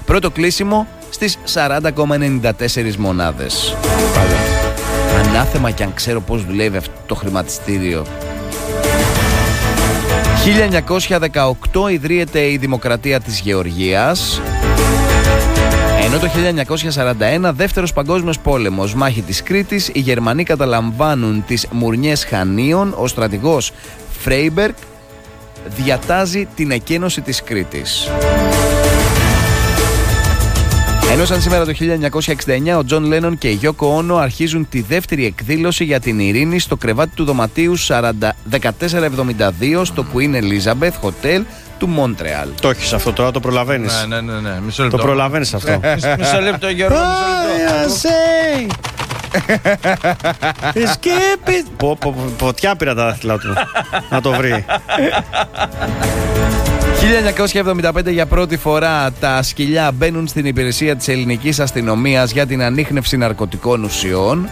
Πρώτο κλείσιμο στις 40,94 μονάδες. Ανάθεμα κι αν ξέρω πώς δουλεύει αυτό το χρηματιστήριο. 1918 ιδρύεται η Δημοκρατία της Γεωργίας. Ενώ το 1941, δεύτερος παγκόσμιος πόλεμος, μάχη της Κρήτης, οι Γερμανοί καταλαμβάνουν τις Μουρνιές Χανίων, ο στρατηγός Φρέιμπεργκ διατάζει την εκένωση της Κρήτης. Ενώ σαν σήμερα το 1969 ο Τζον Λένον και η Γιόκο Όνο αρχίζουν τη δεύτερη εκδήλωση για την ειρήνη στο κρεβάτι του δωματίου 1472 στο Queen Elizabeth Hotel του Μόντρεαλ. Το έχεις αυτό τώρα, το προλαβαίνεις. Ναι. Μισό λεπτό. Το προλαβαίνεις αυτό. Μισό λεπτό, Γιώργο. Ποτιά πήρα τα δάχτυλά του να το βρει. 1975 για πρώτη φορά τα σκυλιά μπαίνουν στην υπηρεσία της ελληνικής αστυνομίας για την ανίχνευση ναρκωτικών ουσιών.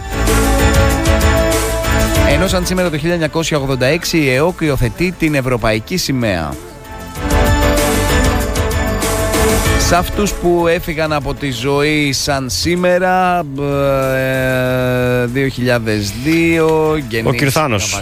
Ενώ σαν σήμερα το 1986 η ΕΟΚ υιοθετεί την Ευρωπαϊκή Σημαία. Σε αυτούς που έφυγαν από τη ζωή σαν σήμερα, 2002 Ο Κυρθάνος.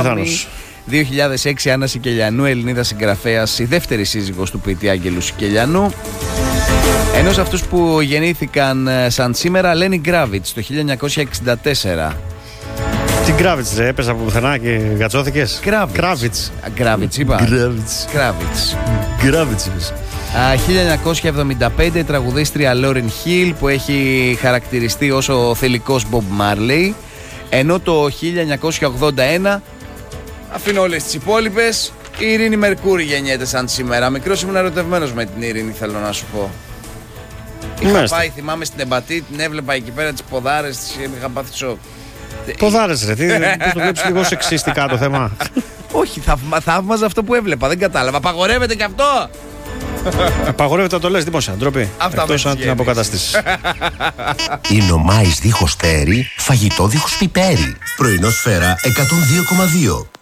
2006 Άννα Σικελιανού, Ελληνίδα συγγραφέας, η δεύτερη σύζυγος του ποιητή Άγγελου Σικελιανού. Ενώ σε αυτούς που γεννήθηκαν σαν σήμερα, Λένι Γκράβιτς το 1964. Τι Γκράβιτς ρε, έπαιζα από πουθενά και γατσώθηκες. Γκράβιτς είπα. Γκράβιτς είπες. 1975 η τραγουδίστρια Λόριν Χιλ που έχει χαρακτηριστεί ως ο θηλυκός Μπομπ Μάρλεϊ. Ενώ το 1981, αφήνω όλες τις υπόλοιπες, η Ειρήνη Μερκούρη γεννιέται σαν σήμερα. Μικρός ήμουν ερωτευμένος με την Ειρήνη, θέλω να σου πω. Είχα πάει, θυμάμαι, στην Εμπατή, την έβλεπα εκεί πέρα τις ποδάρες, είχα πάθει σοκ. Ποδάρες ρε, πώς το βλέπεις λίγο σεξιστικά το θέμα. Όχι, θαύμαζα αυτό που έβλεπα, δεν κατάλαβα. Απαγορεύεται και αυτό. Απαγορεύεται να το λες δημόσια, ντροπή. Εκτός αν την αποκαταστήσεις. Είναι ο Μάης δίχως τέρι, φαγητό δίχως πιπέρι. Πρωινό Σφαίρα 102,2.